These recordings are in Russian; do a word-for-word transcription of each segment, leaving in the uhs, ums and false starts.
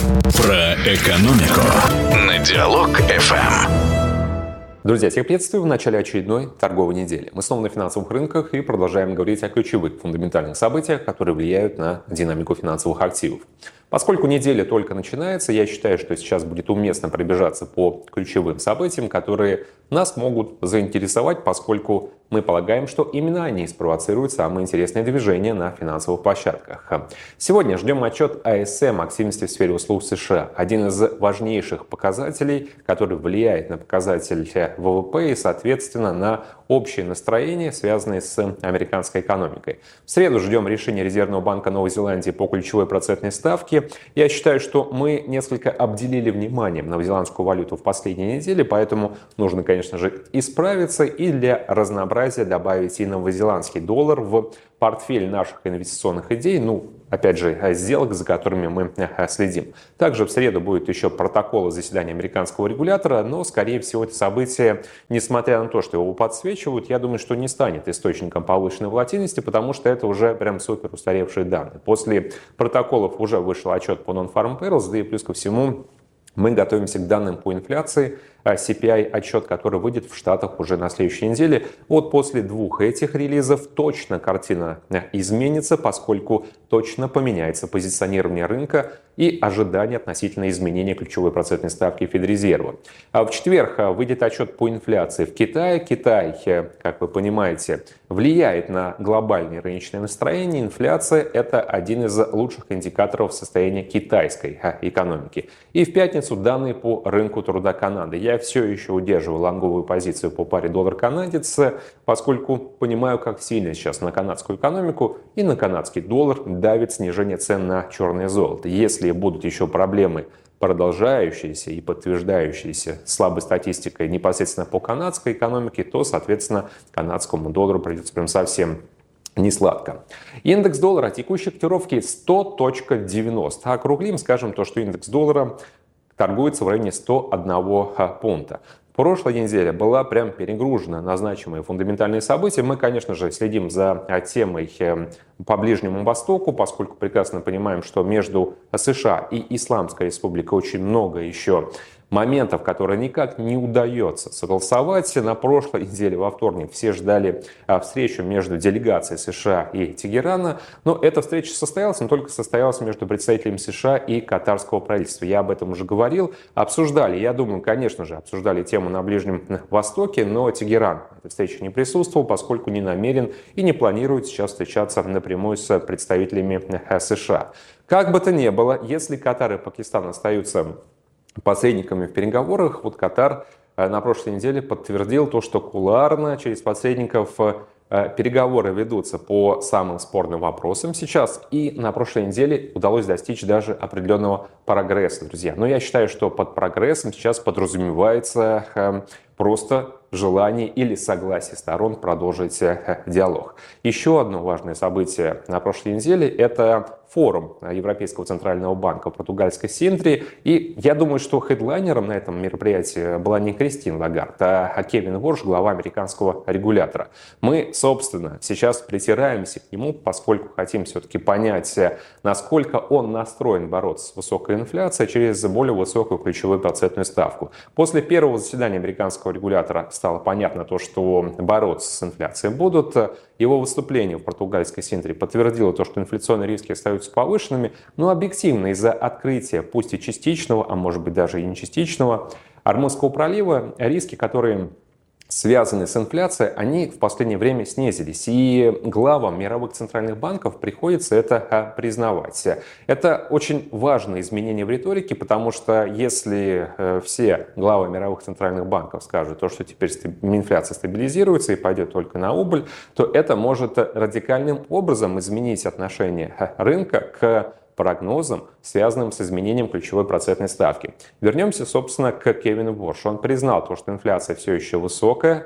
Про экономику на Диалог эф эм. Друзья, всех приветствую в начале очередной торговой недели. Мы снова на финансовых рынках и продолжаем говорить о ключевых фундаментальных событиях, которые влияют на динамику финансовых активов. Поскольку неделя только начинается, я считаю, что сейчас будет уместно пробежаться по ключевым событиям, которые нас могут заинтересовать, поскольку мы полагаем, что именно они спровоцируют самые интересные движения на финансовых площадках. Сегодня ждем отчет а эс эм активности в сфере услуг США. Один из важнейших показателей, который влияет на показатель вэ вэ пэ и, соответственно, на общее настроение, связанное с американской экономикой. В среду ждем решения Резервного банка Новой Зеландии по ключевой процентной ставке. Я считаю, что мы несколько обделили вниманием новозеландскую валюту в последние недели, поэтому нужно, конечно же, исправиться и для разнообразия добавить и новозеландский доллар в портфель наших инвестиционных идей, ну, опять же, сделок, за которыми мы следим. Также в среду будет еще протокол заседания американского регулятора, но, скорее всего, это событие, несмотря на то, что его подсвечивают, я думаю, что не станет источником повышенной волатильности, потому что это уже прям супер устаревшие данные. После протоколов уже вышел отчет по Non-Farm Payrolls, да и плюс ко всему мы готовимся к данным по инфляции, си пи ай отчет, который выйдет в Штатах уже на следующей неделе. Вот после двух этих релизов точно картина изменится, поскольку точно поменяется позиционирование рынка и ожидания относительно изменения ключевой процентной ставки Федрезерва. А в четверг выйдет отчет по инфляции в Китае. Китай, как вы понимаете, влияет на глобальное рыночное настроение. Инфляция – это один из лучших индикаторов состояния китайской экономики. И в пятницу данные по рынку труда Канады. Я все еще удерживаю лонговую позицию по паре доллар-канадец, поскольку понимаю, как сильно сейчас на канадскую экономику и на канадский доллар давит снижение цен на черное золото. Если будут еще проблемы, продолжающиеся и подтверждающиеся слабой статистикой непосредственно по канадской экономике, то, соответственно, канадскому доллару придется прям совсем не сладко. Индекс доллара текущей котировки сто девяносто. Округлим, скажем то, что индекс доллара торгуется в районе сто одного пункта. Прошлая неделя была прям перегружена на значимые фундаментальные события. Мы, конечно же, следим за темой по Ближнему Востоку, поскольку прекрасно понимаем, что между США и Исламской Республикой очень много еще моментов, которые никак не удается согласовать. На прошлой неделе, во вторник, все ждали встречу между делегацией США и Тегерана. Но эта встреча состоялась, но только состоялась между представителями США и катарского правительства. Я об этом уже говорил. Обсуждали, я думаю, конечно же, обсуждали тему на Ближнем Востоке, но Тегеран в этой встрече не присутствовал, поскольку не намерен и не планирует сейчас встречаться напрямую с представителями США. Как бы то ни было, если Катар и Пакистан остаются посредниками в переговорах, вот Катар на прошлой неделе подтвердил то, что кулуарно через посредников переговоры ведутся по самым спорным вопросам сейчас, и на прошлой неделе удалось достичь даже определенного прогресса, друзья. Но я считаю, что под прогрессом сейчас подразумевается просто желание или согласие сторон продолжить диалог. Еще одно важное событие на прошлой неделе – это форум Европейского центрального банка в португальской Синтре. И я думаю, что хедлайнером на этом мероприятии была не Кристин Лагард, а Кевин Ворш, глава американского регулятора. Мы, собственно, сейчас притираемся к нему, поскольку хотим все-таки понять, насколько он настроен бороться с высокой инфляцией через более высокую ключевую процентную ставку. После первого заседания американского регулятора стало понятно то, что бороться с инфляцией будут. Его выступление в португальской Синтре подтвердило то, что инфляционные риски остаются повышенными, но объективно из-за открытия, пусть и частичного, а может быть даже и не частичного, Ормузского пролива, риски, которые связанные с инфляцией, они в последнее время снизились. И главам мировых центральных банков приходится это признавать. Это очень важное изменение в риторике, потому что если все главы мировых центральных банков скажут, то, что теперь инфляция стабилизируется и пойдет только на убыль, то это может радикальным образом изменить отношение рынка к прогнозам, связанным с изменением ключевой процентной ставки. Вернемся, собственно, к Кевину Воршу. Он признал то, что инфляция все еще высокая,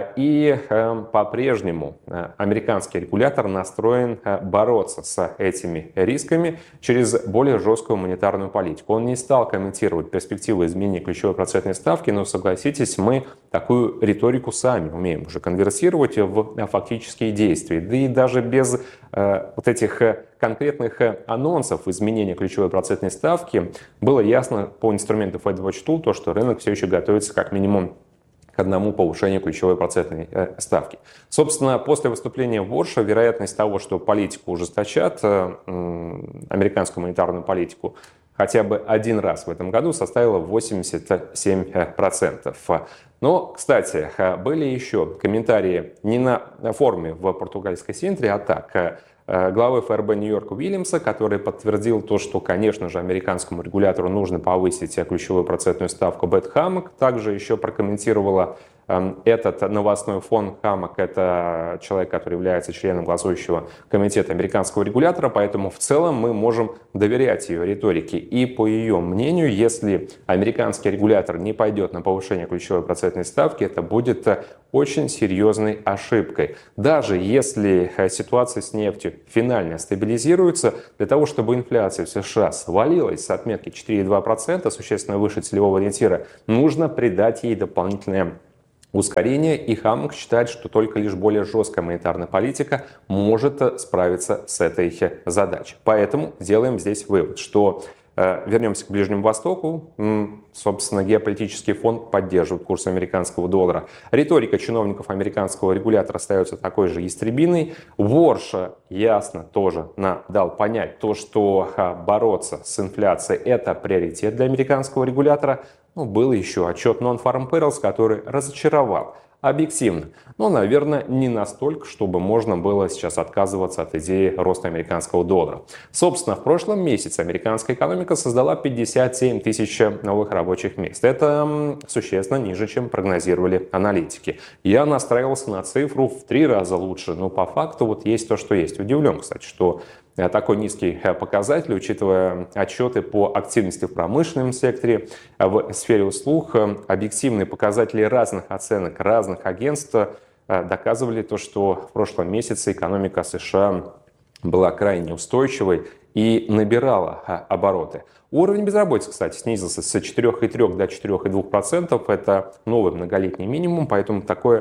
и по-прежнему американский регулятор настроен бороться с этими рисками через более жесткую монетарную политику. Он не стал комментировать перспективы изменения ключевой процентной ставки, но, согласитесь, мы такую риторику сами умеем уже конверсировать в фактические действия. Да и даже без вот этих конкретных анонсов изменения ключевой процентной ставки было ясно по инструменту FedWatch Tool, то, что рынок все еще готовится как минимум к одному повышению ключевой процентной ставки. Собственно, после выступления Ворша вероятность того, что политику ужесточат, американскую монетарную политику, хотя бы один раз в этом году составила восемьдесят семь процентов. Но, кстати, были еще комментарии не на форуме в португальской Синтре, а так, главы ФРБ Нью-Йорка Уильямса, который подтвердил то, что, конечно же, американскому регулятору нужно повысить ключевую процентную ставку. Бет Хаммок также еще прокомментировала этот новостной фон. Хаммок — это человек, который является членом голосующего комитета американского регулятора, поэтому в целом мы можем доверять ее риторике. И по ее мнению, если американский регулятор не пойдет на повышение ключевой процентной ставки, это будет очень серьезной ошибкой. Даже если ситуация с нефтью финально стабилизируется, для того, чтобы инфляция в США свалилась с отметки четыре и два десятых процента, существенно выше целевого ориентира, нужно придать ей дополнительное ускорение, и Хаммок считает, что только лишь более жесткая монетарная политика может справиться с этой задачей. Поэтому делаем здесь вывод, что э, вернемся к Ближнему Востоку. М, собственно, геополитический фон поддерживает курс американского доллара. Риторика чиновников американского регулятора остается такой же ястребиной. Ворша ясно тоже на, дал понять то, что а, бороться с инфляцией — это приоритет для американского регулятора. Ну, был еще отчет Non-Farm Payrolls, который разочаровал объективно, но, наверное, не настолько, чтобы можно было сейчас отказываться от идеи роста американского доллара. Собственно, в прошлом месяце американская экономика создала пятьдесят семь тысяч новых рабочих мест. Это существенно ниже, чем прогнозировали аналитики. Я настраивался на цифру в три раза лучше, но по факту вот есть то, что есть. Удивлен, кстати, что такой низкий показатель, учитывая отчеты по активности в промышленном секторе, в сфере услуг. Объективные показатели разных оценок, разных агентств доказывали то, что в прошлом месяце экономика США была крайне устойчивой и набирала обороты. Уровень безработицы, кстати, снизился с четырёх и трёх до четырёх и двух процентов. Это новый многолетний минимум, поэтому такое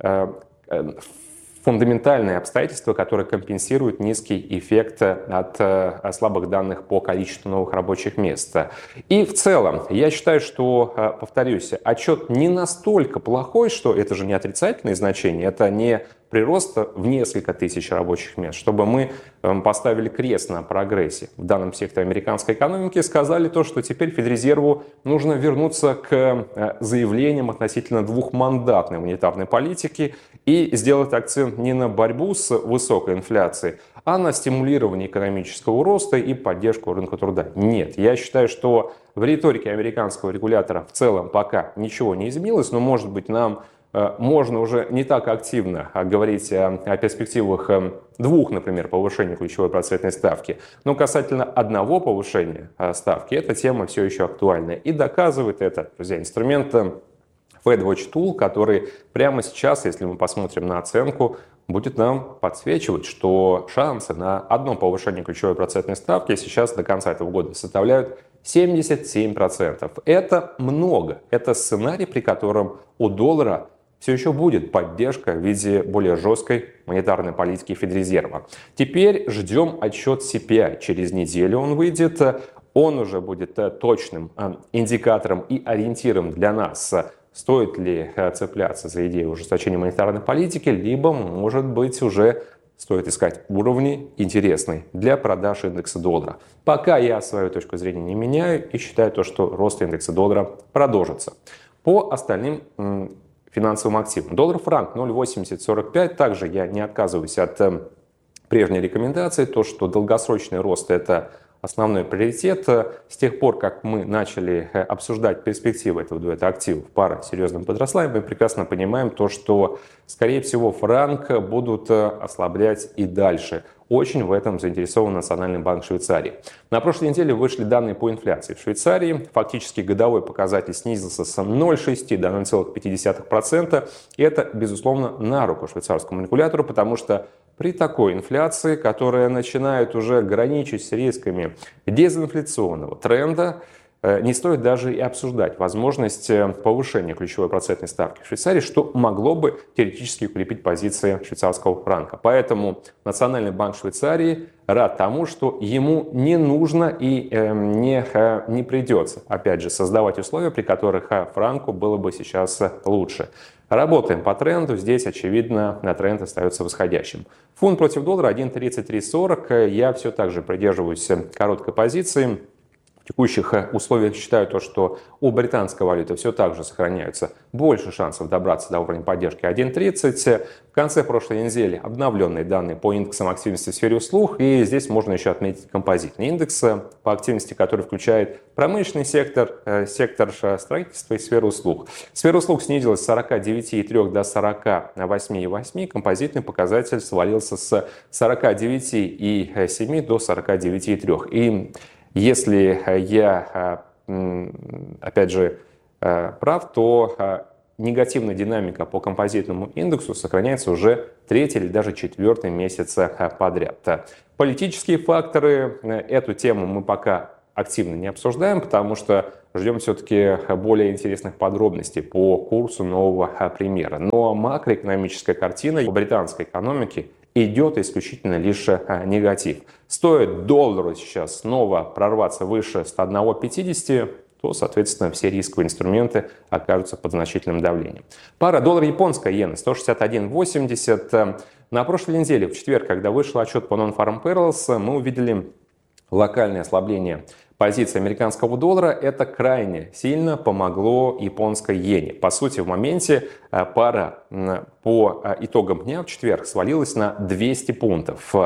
фундаментальные обстоятельства, которые компенсируют низкий эффект от э, слабых данных по количеству новых рабочих мест. И в целом, я считаю, что, э, повторюсь, отчет не настолько плохой, что это же не отрицательные значения, это не прирост в несколько тысяч рабочих мест, чтобы мы э, поставили крест на прогрессе в данном секторе американской экономики, сказали то, что теперь Федрезерву нужно вернуться к э, заявлениям относительно двухмандатной монетарной политики и сделать акцент не на борьбу с высокой инфляцией, а на стимулирование экономического роста и поддержку рынка труда. Нет, я считаю, что в риторике американского регулятора в целом пока ничего не изменилось, но, может быть, нам э, можно уже не так активно говорить о, о перспективах э, двух, например, повышений ключевой процентной ставки. Но касательно одного повышения э, ставки, эта тема все еще актуальна. И доказывает это, друзья, инструмент FedWatch Tool, который прямо сейчас, если мы посмотрим на оценку, будет нам подсвечивать, что шансы на одно повышение ключевой процентной ставки сейчас до конца этого года составляют семьдесят семь процентов. Это много. Это сценарий, при котором у доллара все еще будет поддержка в виде более жесткой монетарной политики Федрезерва. Теперь ждем отчет си пи ай. Через неделю он выйдет. Он уже будет точным индикатором и ориентиром для нас, стоит ли цепляться за идею ужесточения монетарной политики, либо, может быть, уже стоит искать уровни интересные для продаж индекса доллара. Пока я свою точку зрения не меняю и считаю то, что рост индекса доллара продолжится. По остальным м, финансовым активам. Доллар-франк ноль восемьдесят сорок пять. Также я не отказываюсь от э, прежней рекомендации, то, что долгосрочный рост — это основной приоритет. С тех пор, как мы начали обсуждать перспективы этого дуэта активов, пара серьезно подросла, и мы прекрасно понимаем то, что, скорее всего, франк будут ослаблять и дальше. Очень в этом заинтересован Национальный банк Швейцарии. На прошлой неделе вышли данные по инфляции в Швейцарии. Фактически годовой показатель снизился с ноль целых шесть десятых до ноль целых пять десятых процента. И это, безусловно, на руку швейцарскому регулятору, потому что при такой инфляции, которая начинает уже граничить с рисками дезинфляционного тренда, не стоит даже и обсуждать возможность повышения ключевой процентной ставки в Швейцарии, что могло бы теоретически укрепить позиции швейцарского франка. Поэтому Национальный банк Швейцарии рад тому, что ему не нужно и не, не придется, опять же, создавать условия, при которых франку было бы сейчас лучше. Работаем по тренду. Здесь, очевидно, тренд остается восходящим. Фунт против доллара один тридцать три сорок. Я все так же придерживаюсь короткой позиции. В текущих условиях считаю то, что у британской валюты все так же сохраняются больше шансов добраться до уровня поддержки один тридцать. В конце прошлой недели обновленные данные по индексам активности в сфере услуг. И здесь можно еще отметить композитный индекс по активности, который включает промышленный сектор, сектор строительства и сферу услуг. Сфера услуг снизилась с сорока девяти целых трёх десятых до сорока восьми целых восьми десятых. Композитный показатель свалился с сорока девяти целых семи десятых до сорока девяти целых трёх десятых. И если я, опять же, прав, то негативная динамика по композитному индексу сохраняется уже третий или даже четвертый месяц подряд. Политические факторы, эту тему мы пока активно не обсуждаем, потому что ждем все-таки более интересных подробностей по курсу нового премьера. Но макроэкономическая картина британской экономики идет исключительно лишь негатив. Стоит доллару сейчас снова прорваться выше ста одного пятидесяти, то, соответственно, все рисковые инструменты окажутся под значительным давлением. Пара доллар-японская иена сто шестьдесят один восемьдесят. На прошлой неделе, в четверг, когда вышел отчет по Non-Farm Payrolls, мы увидели локальное ослабление позиции американского доллара. Это крайне сильно помогло японской иене. По сути, в моменте пара по итогам дня в четверг свалилась на двести пунктов.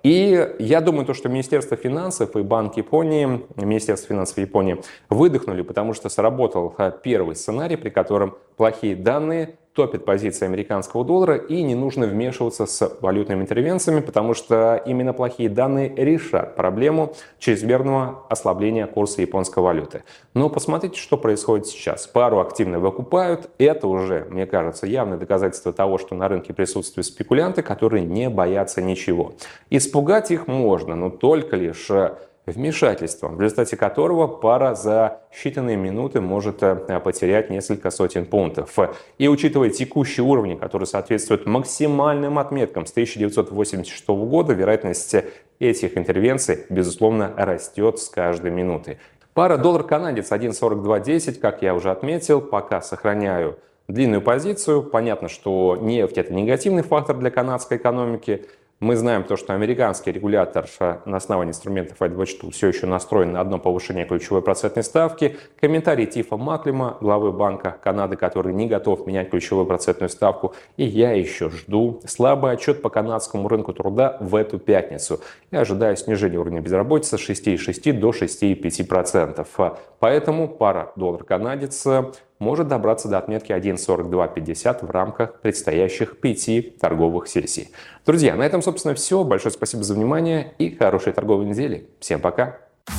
И я думаю, то, что Министерство финансов и Банк Японии, Министерство финансов Японии выдохнули, потому что сработал первый сценарий, при котором плохие данные топит позиции американского доллара, и не нужно вмешиваться с валютными интервенциями, потому что именно плохие данные решат проблему чрезмерного ослабления курса японской валюты. Но посмотрите, что происходит сейчас. Пару активно выкупают. Это уже, мне кажется, явное доказательство того, что на рынке присутствуют спекулянты, которые не боятся ничего. Испугать их можно, но только лишь вмешательством, в результате которого пара за считанные минуты может потерять несколько сотен пунктов. И учитывая текущие уровни, которые соответствуют максимальным отметкам с тысяча девятьсот восемьдесят шестого года, вероятность этих интервенций, безусловно, растет с каждой минутой. Пара доллар-канадец один сорок два десять, как я уже отметил, пока сохраняю длинную позицию. Понятно, что нефть – это негативный фактор для канадской экономики. Мы знаем то, что американский регулятор на основании инструментов эф двадцать два все еще настроен на одно повышение ключевой процентной ставки. Комментарий Тифа Маклема, главы Банка Канады, который не готов менять ключевую процентную ставку. И я еще жду слабый отчет по канадскому рынку труда в эту пятницу. Я ожидаю снижения уровня безработицы с шести целых шести десятых до шести целых пяти десятых процента. Поэтому пара доллар-канадец может добраться до отметки один сорок два пятьдесят в рамках предстоящих пяти торговых сессий. Друзья, на этом, собственно, все. Большое спасибо за внимание и хорошей торговой недели. Всем пока.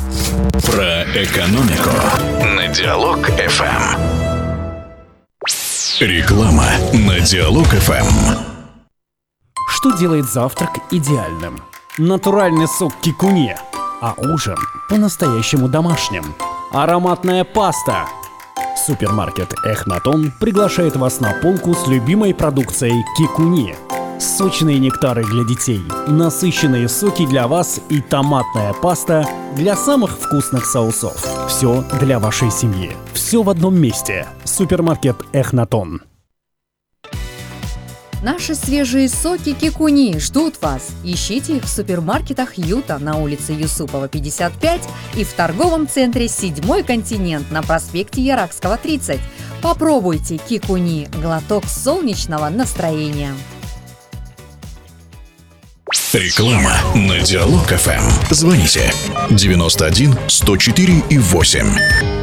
Про экономику на Диалог эф эм. Реклама на Диалог эф эм. Что делает завтрак идеальным? Натуральный сок кикуни, а ужин по-настоящему домашним. Ароматная паста. Супермаркет Эхнатон приглашает вас на полку с любимой продукцией кикуни. Сочные нектары для детей, насыщенные соки для вас и томатная паста для самых вкусных соусов. Все для вашей семьи. Все в одном месте. Супермаркет Эхнатон. Наши свежие соки кикуни ждут вас. Ищите их в супермаркетах Юта на улице Юсупова, пятьдесят пять и в торговом центре «Седьмой континент» на проспекте Яракского, тридцать. Попробуйте кикуни – глоток солнечного настроения. Реклама на Диалог эф эм. Звоните девяносто один сто четыре и восемь.